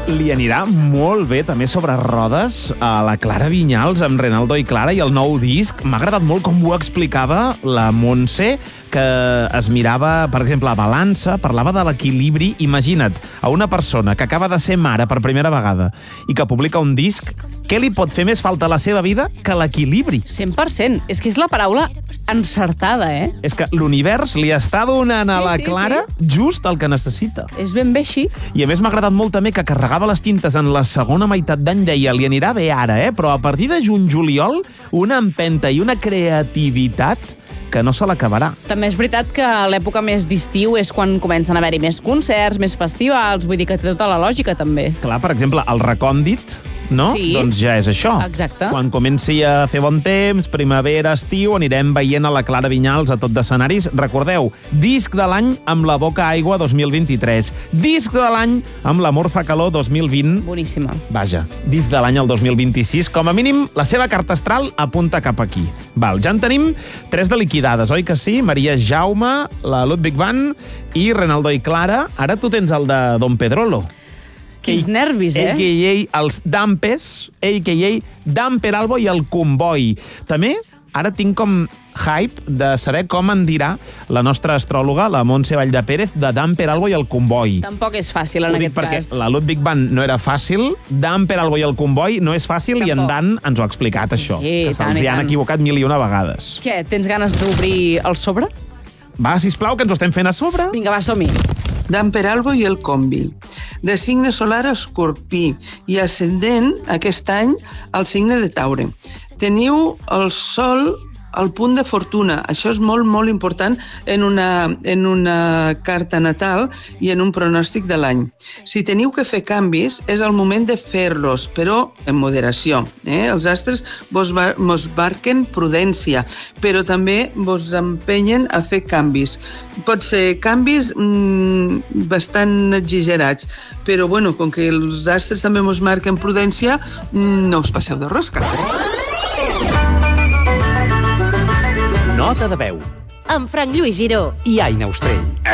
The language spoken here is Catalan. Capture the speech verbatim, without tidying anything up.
li anirà molt bé també sobre rodes a la Clara Vinyals amb Renaldo i Clara i el nou disc. M'ha agradat molt com ho explicava la Montse, que es mirava, per exemple, a balança, parlava de l'equilibri. Imagina't, a una persona que acaba de ser mare per primera vegada i que publica un disc, què li pot fer més falta a la seva vida que l'equilibri? cent per cent. És que és la paraula encertada, eh? És que l'univers li està donant a Sí, la sí, Clara sí. just el que necessita. És ben bé així. I a més m'ha agradat molt també que carregava les tintes en la segona meitat d'any, deia, li anirà bé ara, eh? Però a partir de juny-juliol, una empenta i una creativitat que no se l'acabarà. També és veritat que l'època més d'estiu és quan comencen a haver-hi més concerts, més festivals, vull dir que té tota la lògica, també. Clar, per exemple, el Recòndit, no? Sí. Doncs ja és això. Exacte. Quan comenci a fer bon temps, primavera, estiu, anirem veient a la Clara Vinyals a tot d'escenaris. Recordeu, disc de l'any amb La Boca Aigua dos mil vint-i-tres. Disc de l'any amb L'Amor fa calor dos mil vint. Boníssima. Vaja, disc de l'any el dos mil vint-i-sis. Com a mínim, la seva carta astral apunta cap aquí. Val, ja en tenim tres de liquidades, oi que sí? Maria Jaume, la Ludwig van i Renaldo i Clara. Ara tu tens el de Don Pedrolo. Quins nervis, eh? A K A els Dampes, A K A Damper Albo i el Comboi. També ara tinc com hype de saber com en dirà la nostra astròloga, la Montse Valldepérez, de Damper Albo i el Comboi. Tampoc és fàcil en Ho dic aquest perquè cas. la Ludwig van no era fàcil, Damper Albo i el Comboi no és fàcil. Tampoc. I en Dan ens ho ha explicat, això, Sí, que tant se'ls i hi han tant. equivocat mil i una vegades. Què, tens ganes d'obrir el sobre? Va, sisplau, que ens ho estem fent a sobre. Vinga, va, som-hi. Damper Albo i el Combi. De signe solar escorpí i ascendent aquest any al signe de Taure. Teniu el sol al punt de fortuna. Això és molt, molt important en una, en una carta natal i en un pronòstic de l'any. Si teniu que fer canvis, és el moment de fer-los, però en moderació. Eh? Els astres vos, vos marquen prudència, però també vos empenyen a fer canvis. Pot ser canvis mmm, bastant exagerats, però bueno, com que els astres també vos marquen prudència, no us passeu de rosca. Nota de veu. Amb Frank Lluís Giró. I Aina Ostrell.